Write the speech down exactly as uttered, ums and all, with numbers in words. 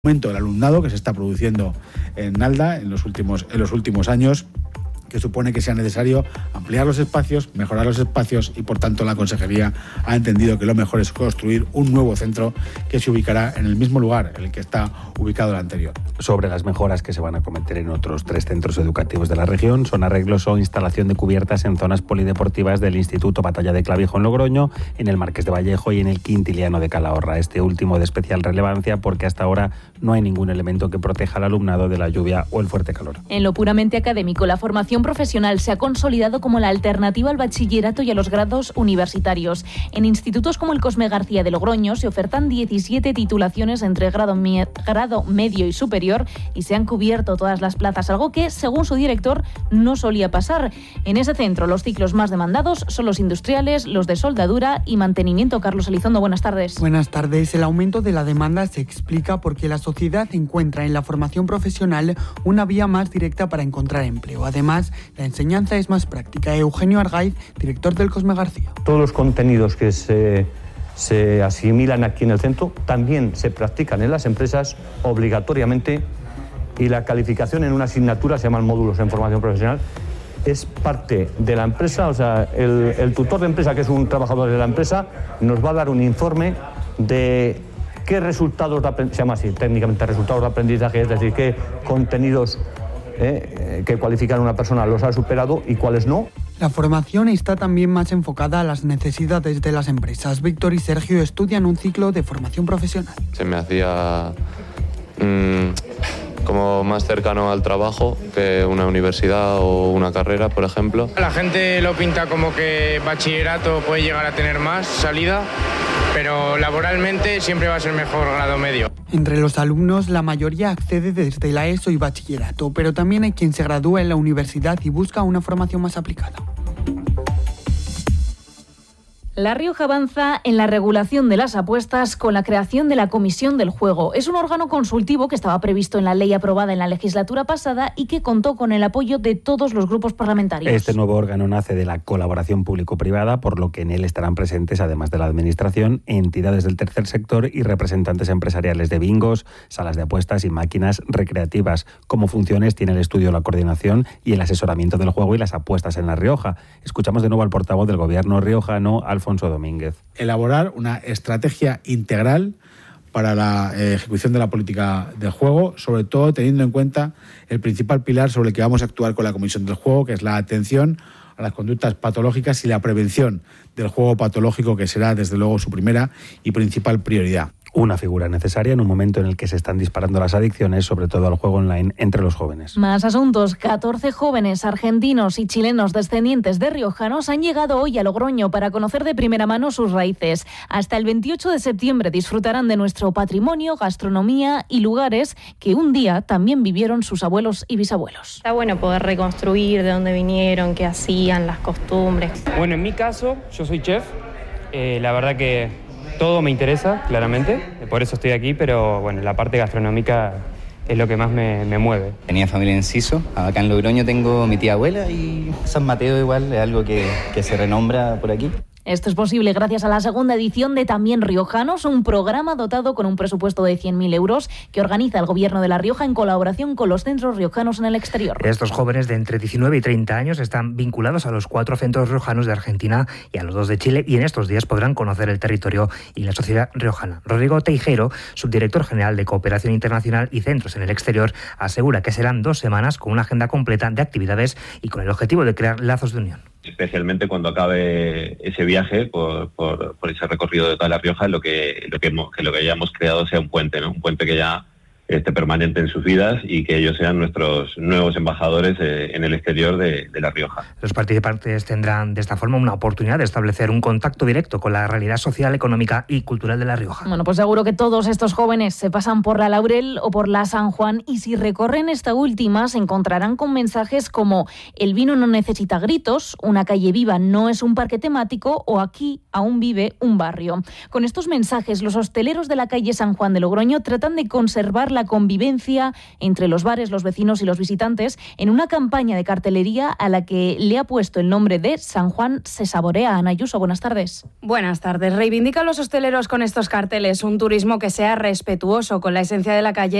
aumento del alumnado que se está produciendo en Nalda en los últimos, en los últimos años, que supone que sea necesario ampliar los espacios, mejorar los espacios y, por tanto, la Consejería ha entendido que lo mejor es construir un nuevo centro que se ubicará en el mismo lugar en el que está ubicado el anterior. Sobre las mejoras que se van a cometer en otros tres centros educativos de la región, son arreglos o instalación de cubiertas en zonas polideportivas del Instituto Batalla de Clavijo en Logroño, en el Marqués de Vallejo y en el Quintiliano de Calahorra. Este último de especial relevancia porque hasta ahora no hay ningún elemento que proteja al alumnado de la lluvia o el fuerte calor. En lo puramente académico, la formación profesional se ha consolidado como la alternativa al bachillerato y a los grados universitarios. En institutos como el Cosme García de Logroño se ofertan diecisiete titulaciones entre grado, me- grado medio y superior y se han cubierto todas las plazas, algo que, según su director, no solía pasar. En ese centro, los ciclos más demandados son los industriales, los de soldadura y mantenimiento. Carlos Elizondo, buenas tardes. Buenas tardes. El aumento de la demanda se explica porque la sociedad encuentra en la formación profesional una vía más directa para encontrar empleo. Además, la enseñanza es más práctica. Eugenio Argaiz, director del Cosme García. Todos los contenidos que se, se asimilan aquí en el centro también se practican en las empresas obligatoriamente, y la calificación en una asignatura, se llaman módulos en formación profesional, es parte de la empresa. O sea, el, el tutor de empresa, que es un trabajador de la empresa, nos va a dar un informe de qué resultados de aprendizaje, se llama así técnicamente resultados de aprendizaje, es decir, qué contenidos eh, que cualifican a una persona los ha superado y cuáles no. La formación está también más enfocada a las necesidades de las empresas. Víctor y Sergio estudian un ciclo de formación profesional. Se me hacía mmm, como más cercano al trabajo que una universidad o una carrera, por ejemplo. La gente lo pinta como que bachillerato puede llegar a tener más salida, pero laboralmente siempre va a ser mejor grado medio. Entre los alumnos, la mayoría accede desde la ESO y bachillerato, pero también hay quien se gradúa en la universidad y busca una formación más aplicada. La Rioja avanza en la regulación de las apuestas con la creación de la Comisión del Juego. Es un órgano consultivo que estaba previsto en la ley aprobada en la legislatura pasada y que contó con el apoyo de todos los grupos parlamentarios. Este nuevo órgano nace de la colaboración público-privada, por lo que en él estarán presentes, además de la Administración, entidades del tercer sector y representantes empresariales de bingos, salas de apuestas y máquinas recreativas. Como funciones tiene el estudio, la coordinación y el asesoramiento del juego y las apuestas en La Rioja. Escuchamos de nuevo al portavoz del Gobierno riojano, Alfonso Domínguez. Elaborar una estrategia integral para la eh, ejecución de la política del juego, sobre todo teniendo en cuenta el principal pilar sobre el que vamos a actuar con la Comisión del Juego, que es la atención a las conductas patológicas y la prevención del juego patológico, que será desde luego su primera y principal prioridad. Una figura necesaria en un momento en el que se están disparando las adicciones, sobre todo al juego online, entre los jóvenes. Más asuntos. catorce jóvenes argentinos y chilenos descendientes de riojanos han llegado hoy a Logroño para conocer de primera mano sus raíces. Hasta el veintiocho de septiembre disfrutarán de nuestro patrimonio, gastronomía y lugares que un día también vivieron sus abuelos y bisabuelos. Está bueno poder reconstruir de dónde vinieron, qué hacían, las costumbres. Bueno, en mi caso, yo soy chef. Eh, la verdad que todo me interesa, claramente, por eso estoy aquí, pero bueno, la parte gastronómica es lo que más me, me mueve. Tenía familia en Ciso, acá en Logroño tengo mi tía abuela y San Mateo igual es algo que, que se renombra por aquí. Esto es posible gracias a la segunda edición de También Riojanos, un programa dotado con un presupuesto de cien mil euros que organiza el Gobierno de La Rioja en colaboración con los centros riojanos en el exterior. Estos jóvenes de entre diecinueve y treinta años están vinculados a los cuatro centros riojanos de Argentina y a los dos de Chile, y en estos días podrán conocer el territorio y la sociedad riojana. Rodrigo Teijero, subdirector general de Cooperación Internacional y Centros en el Exterior, asegura que serán dos semanas con una agenda completa de actividades y con el objetivo de crear lazos de unión. Especialmente cuando acabe ese viaje por, por, por ese recorrido de toda La Rioja, lo que lo que, hemos, que lo que hayamos creado sea un puente, ¿no? Un puente que ya esté permanente en sus vidas y que ellos sean nuestros nuevos embajadores eh, en el exterior de, de La Rioja. Los participantes tendrán de esta forma una oportunidad de establecer un contacto directo con la realidad social, económica y cultural de La Rioja. Bueno, pues seguro que todos estos jóvenes se pasan por la Laurel o por la San Juan, y si recorren esta última se encontrarán con mensajes como: el vino no necesita gritos, una calle viva no es un parque temático, o aquí aún vive un barrio. Con estos mensajes, los hosteleros de la calle San Juan de Logroño tratan de conservar la la convivencia entre los bares, los vecinos y los visitantes en una campaña de cartelería a la que le ha puesto el nombre de San Juan se saborea. Ana Ayuso, buenas tardes. Buenas tardes. Reivindican los hosteleros con estos carteles un turismo que sea respetuoso con la esencia de la calle